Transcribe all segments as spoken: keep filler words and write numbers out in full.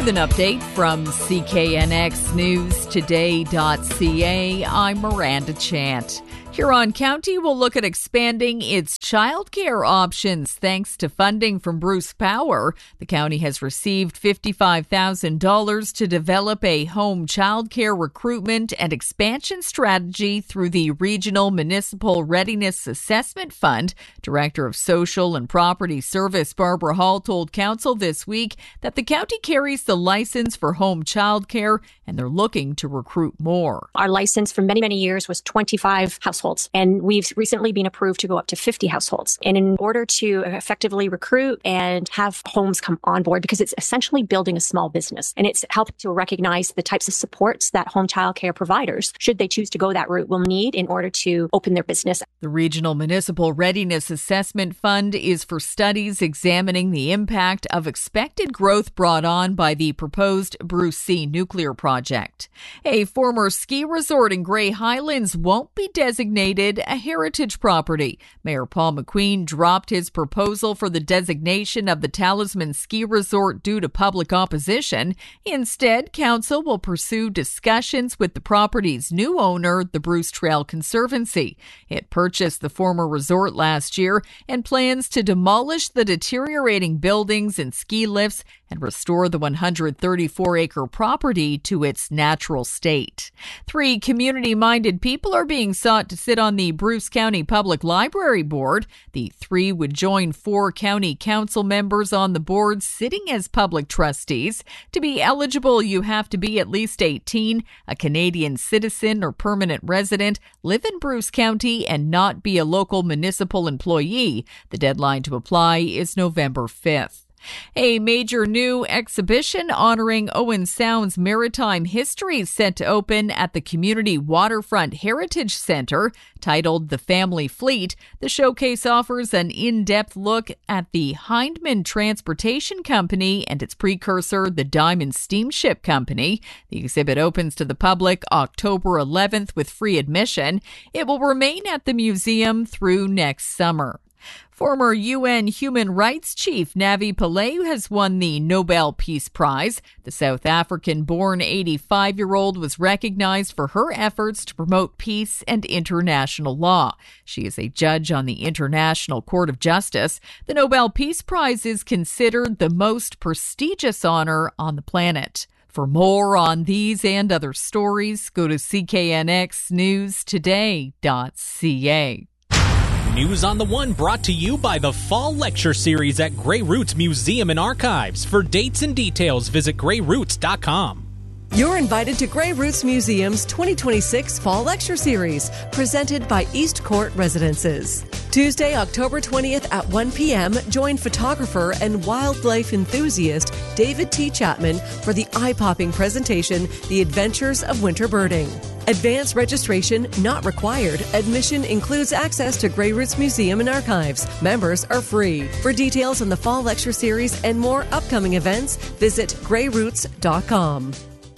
With an update from C K N X News Today dot C A, I'm Miranda Chant. Huron County will look at expanding its childcare options thanks to funding from Bruce Power. The county has received fifty-five thousand dollars to develop a home childcare recruitment and expansion strategy through the Regional Municipal Readiness Assessment Fund. Director of Social and Property Service Barbara Hall told Council this week that the county carries the license for home childcare and they're looking to recruit more. Our license for many, many years was twenty-five households. And we've recently been approved to go up to fifty households. And in order to effectively recruit and have homes come on board, because it's essentially building a small business, and it's helping to recognize the types of supports that home child care providers, should they choose to go that route, will need in order to open their business. The Regional Municipal Readiness Assessment Fund is for studies examining the impact of expected growth brought on by the proposed Bruce C nuclear project. A former ski resort in Grey Highlands won't be designated a heritage property. Mayor Paul McQueen dropped his proposal for the designation of the Talisman Ski Resort due to public opposition. Instead, council will pursue discussions with the property's new owner, the Bruce Trail Conservancy. It purchased the former resort last year and plans to demolish the deteriorating buildings and ski lifts and restore the one hundred thirty-four acre property to its natural state. Three community-minded people are being sought to sit on the Bruce County Public Library Board. The three would join four county council members on the board sitting as public trustees. To be eligible, you have to be at least eighteen, a Canadian citizen or permanent resident, live in Bruce County, and not be a local municipal employee. The deadline to apply is November fifth. A major new exhibition honoring Owen Sound's maritime history is set to open at the Community Waterfront Heritage Center. Titled The Family Fleet, the showcase offers an in-depth look at the Hindman Transportation Company and its precursor, the Diamond Steamship Company. The exhibit opens to the public October eleventh with free admission. It will remain at the museum through next summer. Former U N Human Rights Chief Navi Pillay has won the Nobel Peace Prize. The South African-born eighty-five-year-old was recognized for her efforts to promote peace and international law. She is a judge on the International Court of Justice. The Nobel Peace Prize is considered the most prestigious honor on the planet. For more on these and other stories, go to C K N X News Today dot C A. News on the One brought to you by the Fall Lecture Series at Grey Roots Museum and Archives. For dates and details, visit grey roots dot com. You're invited to Grey Roots Museum's twenty twenty-six Fall Lecture Series, presented by East Court Residences. Tuesday, October twentieth at one p.m., join photographer and wildlife enthusiast David T. Chapman for the eye-popping presentation, The Adventures of Winter Birding. Advance registration not required. Admission includes access to Grey Roots Museum and Archives. Members are free. For details on the Fall Lecture Series and more upcoming events, visit grey roots dot com.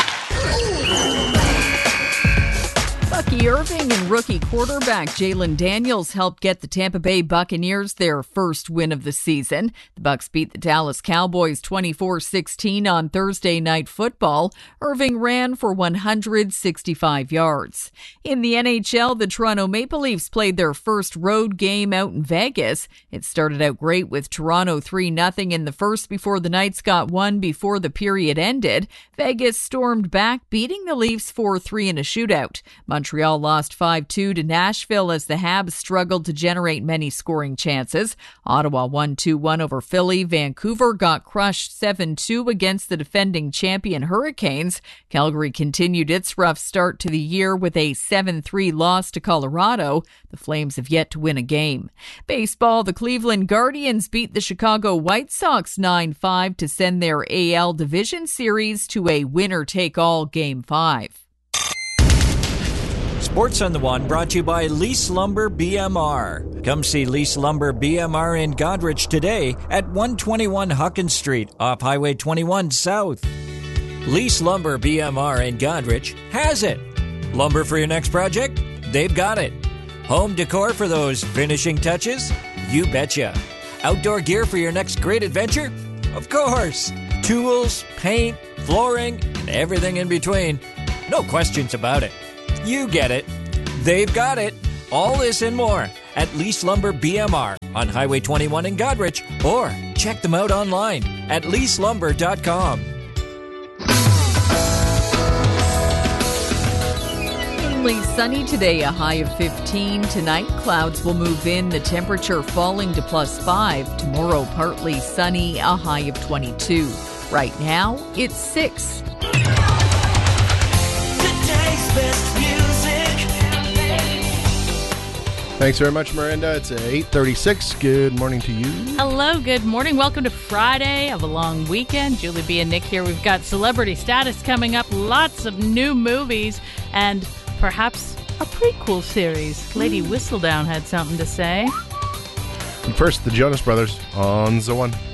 Bucky Irving and rookie quarterback Jalen Daniels helped get the Tampa Bay Buccaneers their first win of the season. The Bucs beat the Dallas Cowboys twenty-four sixteen on Thursday Night Football. Irving ran for one hundred sixty-five yards. In the N H L, the Toronto Maple Leafs played their first road game out in Vegas. It started out great with Toronto three nothing in the first before the Knights got one before the period ended. Vegas stormed back, beating the Leafs four three in a shootout. Montreal lost five two to Nashville as the Habs struggled to generate many scoring chances. Ottawa won two one over Philly. Vancouver got crushed seven two against the defending champion Hurricanes. Calgary continued its rough start to the year with a seven three loss to Colorado. The Flames have yet to win a game. Baseball, the Cleveland Guardians beat the Chicago White Sox nine five to send their A L Division Series to a winner-take-all Game five. Sports on the One brought to you by Lease Lumber B M R. Come see Lease Lumber B M R in Goderich today at one twenty-one Huckins Street off Highway twenty-one South. Lease Lumber B M R in Goderich has it. Lumber for your next project? They've got it. Home decor for those finishing touches? You betcha. Outdoor gear for your next great adventure? Of course. Tools, paint, flooring, and everything in between. No questions about it. You get it. They've got it. All this and more at Lease Lumber B M R on Highway twenty-one in Goderich, or check them out online at lease lumber dot com. Mainly sunny today, a high of fifteen. Tonight, clouds will move in, the temperature falling to plus five. Tomorrow, partly sunny, a high of twenty-two. Right now, it's six. Thanks very much, Miranda. It's eight thirty-six. Good morning to you. Hello, good morning. Welcome to Friday of a long weekend. Julie B. and Nick here. We've got Celebrity Status coming up, lots of new movies, and perhaps a prequel series. Lady Whistledown had something to say. First, the Jonas Brothers on the one.